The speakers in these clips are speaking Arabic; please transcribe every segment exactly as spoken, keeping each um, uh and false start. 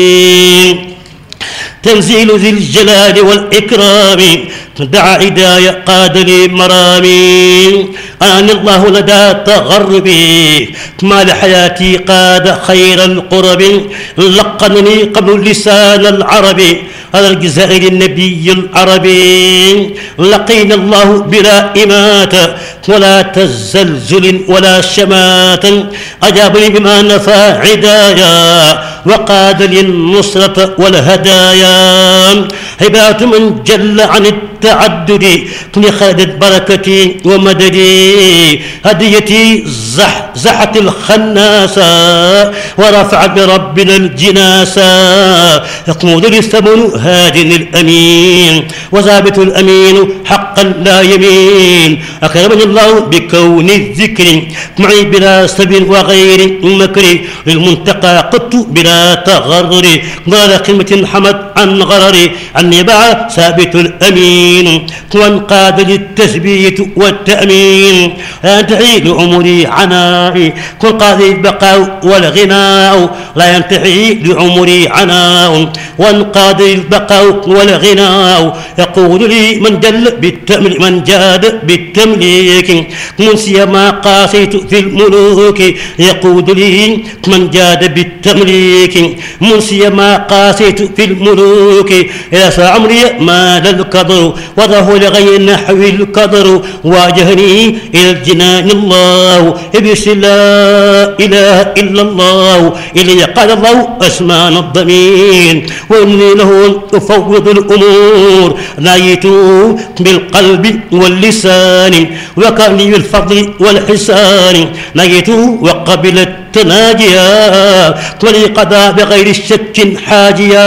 تنزيل ذي الجلال والإكرام دعا هداية قاد لي مرامي أن الله لدى تغربي ما لحياتي قاد خير القرب لقنني قبل لسان العربي هذا الجزائر النبي العربي لقينا الله بلا إماتة ولا تزلزل ولا شمات أجابني بما نفى عدايا وقاد لي النصرة والهدايا هبات من جل عن التعدد لخالد بركتي ومددي هديتي زح زحت الخناسة ورفعت بربنا الجناسة يقود لي الثمن هاد الأمين وثابت الأمين حقا لا يمين أكرمني الله بكون الذكر معي بلا سب وغير مكر للمنتقى قدت بلا تغرر ضال قمة حمد عن غرري عني باع ثابت الأمين وانقاد للتثبيت والتأمين لا ينتهي لعمري عنائي كن قاضي البقاء والغناء لا ينتهي لعمري عناء وانقاد البقاء والغناء يقول لي من جل بالتمليك من جاد بالتمليك منسي ما قاسيت في الملوك يقول لي من جاد بالتمليك منسي ما قاسيت في الملوك إذا عمري مال القدر وضعه لغير نحو القدر واجهني إلى الجنان الله إبس لا إله إلا الله إلي قال الله أسمان الضمير وإني له أفوض الأمور نايت بالقلب واللسان وكان لي بالفضل والحسان نايت وقبل التناجيا ولي قضى بغير الشك حاجيا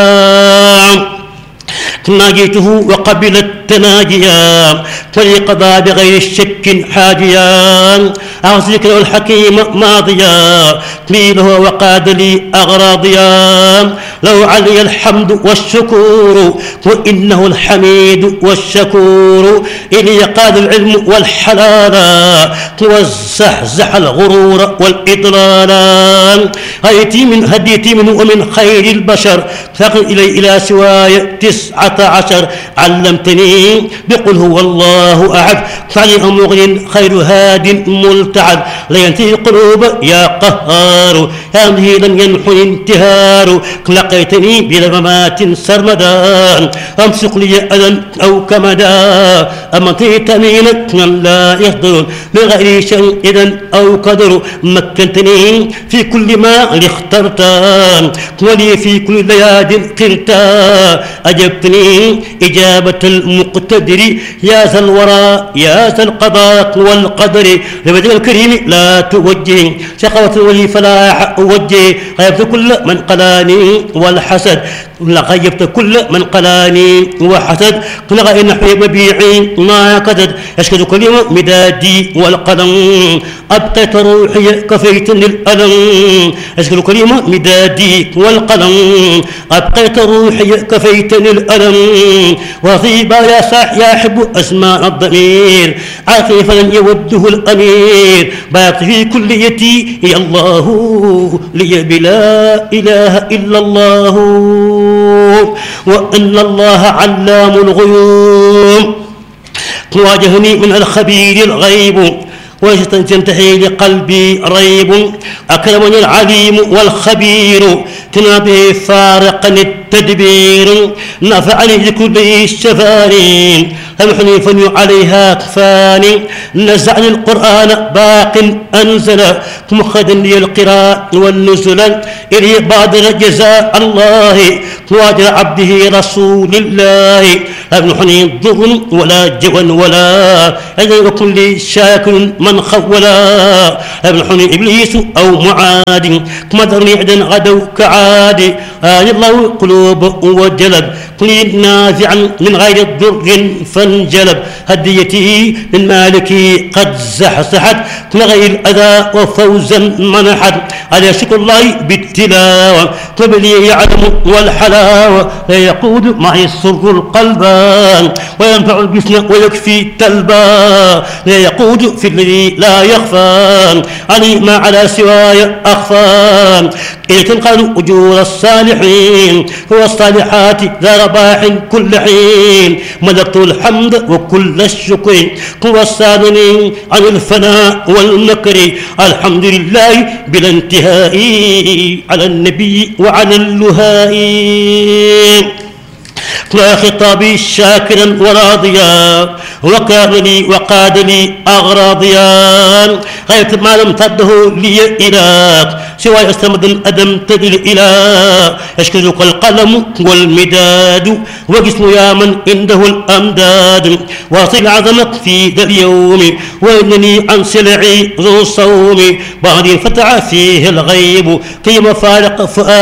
ناجيته وقبل التناجيا فليقضى بغير الشك حاجيا أعوذ ذكره الحكيم ماضيا قيله وقاد لي أغراضيا لو علي الحمد والشكور وإنه الحميد والشكور إلي قاد العلم والحلال وزحزح الغرور والإضلال هديتي من هديتي منه ومن خير البشر فقل إلي إلى سواي تسعة عشر علمتني بقل هو الله أحد فعلي مغن خير هاد ملتعد لا ينتهي القلوب يا قهار يا مهيلا ينحو انتهار لقيتني بلا ممات سرمدا أمسك لي أذى أو كمدا أمطيت مينك من لا يقدر بغير شيء إذا أو قدر مكنتني في كل ما اخترت ولي في كل لياد قلت أجبتني إجابة المقتدر يا ذا الورى يا ذا القضاء والقدر لوجه الكريم لا توجه شقوة ولي فلاح وجه غيبت كل من قلاني والحسد لغيبت كل من قلاني وحسد لغى نحو مبيعي ما كدد يشكد كلمة مدادي والقلم أبقيت روحي كفيتني الألم يشكد كلمة مدادي والقلم أبقيت روحي كفيتني الألم وطيبا يا صاح يا حب أسماء الضمير عاطفا يوده الأمير بات في كليتي يا الله لي بلا إله إلا الله وأن الله علام الغيوب واجهني من الخبير الغيب وتنتهي لقلبي ريب أكرمني العليم والخبير تنابه فارقا التدبير نفعني لكل الشفاني أمحني فني عليها كفاني نزعني القرآن باق أنزل مخدا لي القراء والنزل إلي بادر جزاء الله واجر عبده رسول الله أمحني ضر ولا جوى ولا أجر كل شاكر من خولا أمحني إبليس أو معاد مدرني عدا غدوا كعاد آل الله قلوب وجلد كلي نازعا من غير ضر فانجلب هديتي من مالكي قد زحزحت من غير الأذى وفوزا منحت على شكر الله بالتلاوة قبلي يعلم والحلاوة لا يقود معي السر القلبان وينفع الجسم ويكفي التلبا لا يقود في الذي لا يخفى علي ما على سواي أخفى إذ تنقل أجور الصالحين هو الصالحات ذا رباح كل حين ملكت الحمد وكل الشكر هو الصادنين عن الفناء والمكر الحمد لله بلا انتهاء على النبي وعلى اللهاء لا خطابي شاكرا وراضيا وكان لي وقاد لي أغراضيا غاية ما لم تده لي إله سوى يستمد الأدم تدل إله يشكرك القلم والمداد وجسم يا من عنده الأمداد واصل عظمك في ذا اليوم وإنني عن سلعي ذو الصوم بعد فتح فيه الغيب كيما فارق فؤاد